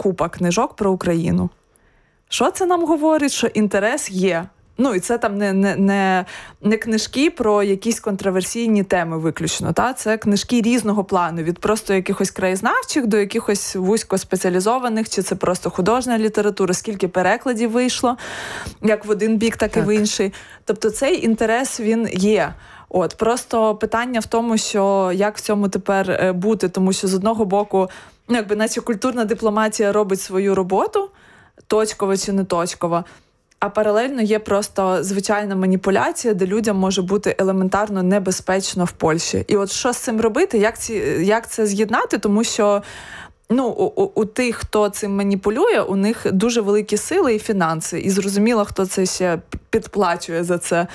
купа книжок про Україну. Що це нам говорить? Що інтерес є. Ну, і це там не книжки про якісь контроверсійні теми виключно. Це книжки різного плану, від просто якихось краєзнавчих до якихось вузькоспеціалізованих, чи це просто художня література, скільки перекладів вийшло, як в один бік, так і в інший. Тобто цей інтерес, він є. Просто питання в тому, що як в цьому тепер бути, тому що з одного боку, наче культурна дипломатія робить свою роботу, точково чи не точково, а паралельно є просто звичайна маніпуляція, де людям може бути елементарно небезпечно в Польщі. І що з цим робити, як це з'єднати, тому що у тих, хто цим маніпулює, у них дуже великі сили і фінанси, і зрозуміло, хто це ще підплачує за це.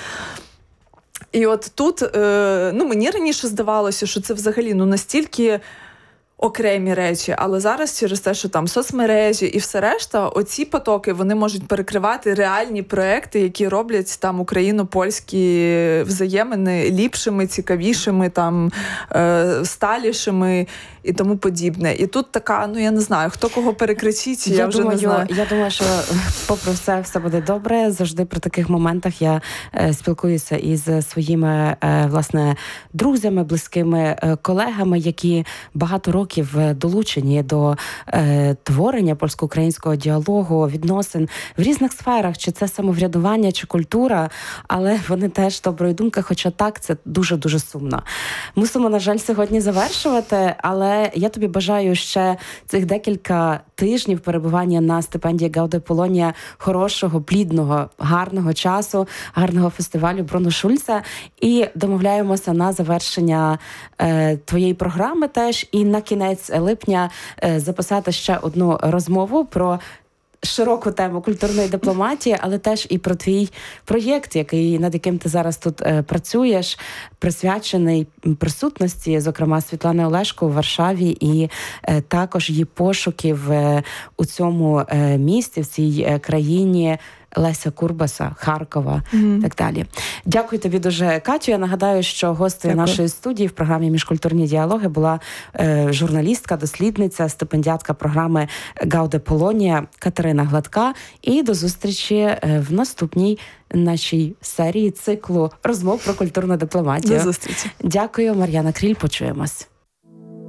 І тут, мені раніше здавалося, що це взагалі настільки окремі речі, але зараз через те, що там соцмережі і все решта, оці потоки, вони можуть перекривати реальні проекти, які роблять там україно-польські взаємини ліпшими, цікавішими, там сталішими і тому подібне. І тут така, я не знаю, хто кого перекричить, я вже не знаю. Я думаю, що попри все буде добре. Завжди при таких моментах я спілкуюся із своїми, власне, друзями, близькими колегами, які багато років долучені до творення польсько-українського діалогу, відносин в різних сферах, чи це самоврядування, чи культура, але вони теж доброї думки, хоча так, це дуже-дуже сумно. Мусимо, на жаль, сьогодні завершувати, але я тобі бажаю ще цих декілька тижнів перебування на стипендії Гауде Полонія хорошого, плідного, гарного часу, гарного фестивалю Бруно Шульца, і домовляємося на завершення твоєї програми теж, і на кінець липня записати ще одну розмову про широку тему культурної дипломатії, але теж і про твій проєкт, над яким ти зараз тут працюєш, присвячений присутності, зокрема, Світлани Олешко у Варшаві, і також її пошуків у цьому місті, в цій країні, Леся Курбаса, Харкова, так далі. Дякую тобі дуже, Катю. Я нагадаю, що гостею нашої студії в програмі «Міжкультурні діалоги» була журналістка, дослідниця, стипендіатка програми Гауде Полонія Катерина Гладка. І до зустрічі в наступній нашій серії циклу розмов про культурну дипломатію. До зустрічі. Дякую, Мар'яна Кріль. Почуємось.